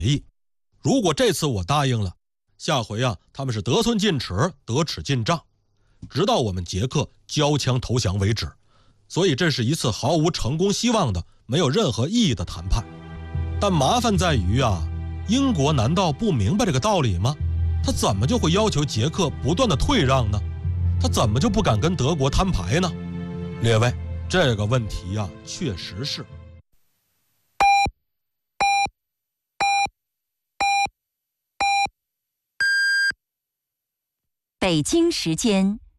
议。如果这次我答应了，下回啊他们是得寸进尺，得尺进账，直到我们捷克交枪投降为止。所以这是一次毫无成功希望的、没有任何意义的谈判。但麻烦在于啊，英国难道不明白这个道理吗？他怎么就会要求捷克不断的退让呢？他怎么就不敢跟德国摊牌呢？列位，这个问题啊，确实是。 北京时间